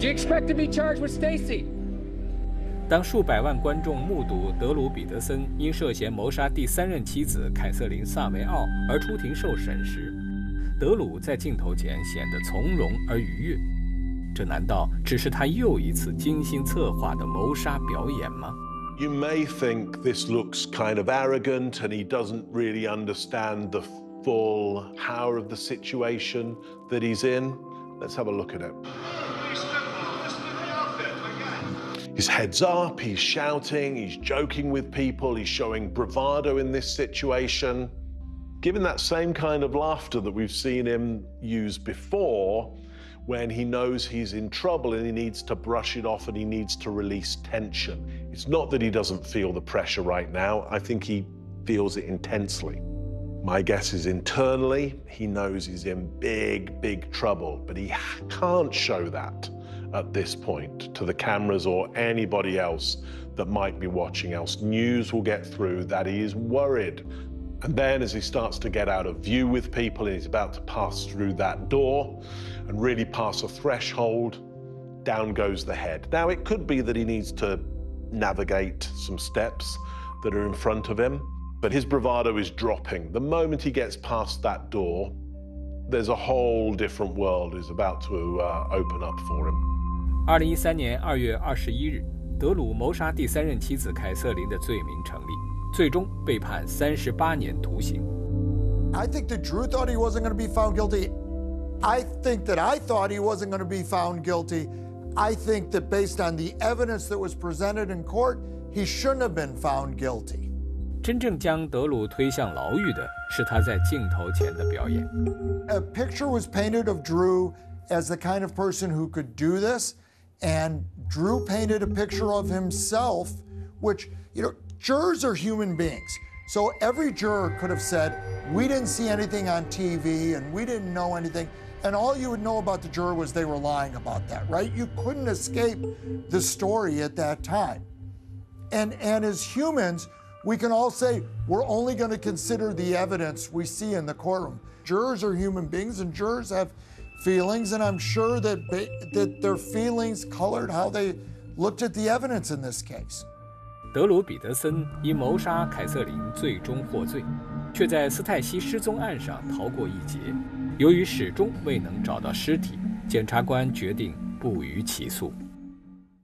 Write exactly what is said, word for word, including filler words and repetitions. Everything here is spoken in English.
you expect to be charged with Stacy? 当数百万观众目睹德鲁·彼得森因涉嫌谋杀第三任妻子凯瑟琳·萨维奥而出庭受审时，德鲁在镜头前显得从容而愉悦。这难道只是他又一次精心策划的谋杀表演吗？ You may think this looks kind of arrogant and he doesn't really understand the full power of the situation that he's in. Let's have a look at it. His head's up, he's shouting, he's joking with people, he's showing bravado in this situation. Given that same kind of laughter that we've seen him use before, when he knows he's in trouble and he needs to brush it off and he needs to release tension. It's not that he doesn't feel the pressure right now, I think he feels it intensely. My guess is internally, he knows he's in big, big trouble, but he can't show that at this point to the cameras or anybody else that might be watching, else news will get through that he is worried. And then as he starts to get out of view with people and he's about to pass through that door and really pass a threshold, down goes the head. Now, it could be that he needs to navigate some steps that are in front of him, but his bravado is dropping. The moment he gets past that door, there's a whole different world is about to uh, open up for him. 二零一三年二月二十一日，德鲁谋杀第三任妻子凯瑟琳的罪名成立，最终被判三十八年徒刑。 I think that Drew thought he wasn't going to be found guilty. I think that I thought he wasn't going to be found guilty. I think that based on the evidence that was presented in court, he shouldn't have been found guilty. 真正将德鲁推向牢狱的是他在镜头前的表演。 A picture was painted of Drew as the kind of person who could do this, and Drew painted a picture of himself, which, you know, jurors are human beings. So every juror could have said, we didn't see anything on T V and we didn't know anything. And all you would know about the juror was they were lying about that, right? You couldn't escape the story at that time. And, and as humans, we can all say, we're only going to consider the evidence we see in the courtroom. Jurors are human beings and jurors have feelings, and I'm sure that, that their feelings colored how they looked at the evidence in this case. 德鲁·彼得森因谋杀凯瑟琳最终获罪，却在斯泰西失踪案上逃过一劫。由于始终未能找到尸体，检察官决定不予起诉。